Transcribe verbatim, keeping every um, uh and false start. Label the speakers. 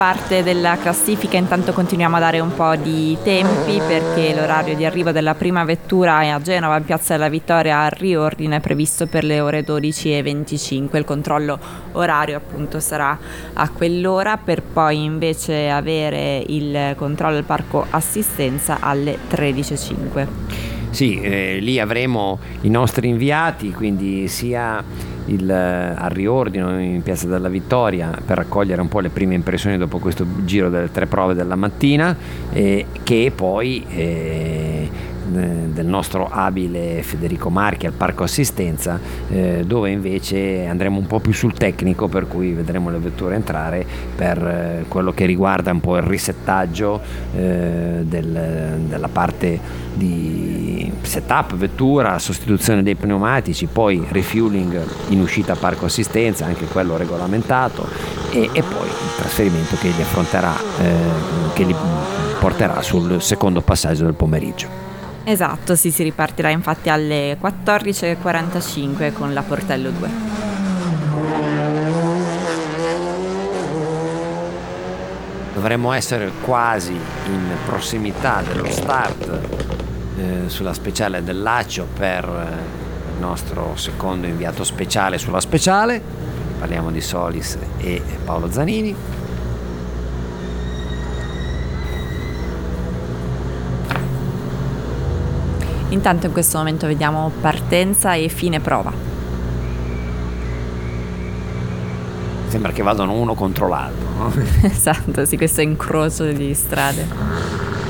Speaker 1: Parte della classifica intanto continuiamo a dare un po' di tempi, perché l'orario di arrivo della prima vettura è a Genova in Piazza della Vittoria al riordine è previsto per le ore dodici e venticinque. Il controllo orario appunto sarà a quell'ora, per poi invece avere il controllo del parco assistenza alle tredici e cinque.
Speaker 2: Sì, eh, lì avremo i nostri inviati, quindi sia il, al riordino in Piazza della Vittoria per raccogliere un po' le prime impressioni dopo questo giro delle tre prove della mattina, eh, che poi eh, del nostro abile Federico Marchi al Parco Assistenza, eh, dove invece andremo un po' più sul tecnico, per cui vedremo le vetture entrare per eh, quello che riguarda un po' il risettaggio eh, del, della parte di setup vettura, sostituzione dei pneumatici, poi refueling in uscita Parco Assistenza, anche quello regolamentato, e, e poi il trasferimento che li affronterà, eh, che li porterà sul secondo passaggio del pomeriggio.
Speaker 1: Esatto, sì, si ripartirà infatti alle quattordici e quarantacinque con la Portello due.
Speaker 2: Dovremmo essere quasi in prossimità dello start eh, sulla speciale del Lacio per eh, il nostro secondo inviato speciale sulla speciale. Parliamo di Solis e Paolo Zanini.
Speaker 1: Intanto in questo momento vediamo partenza e fine prova.
Speaker 2: Sembra che vadano uno contro l'altro, no?
Speaker 1: Esatto, sì, questo incrocio di strade.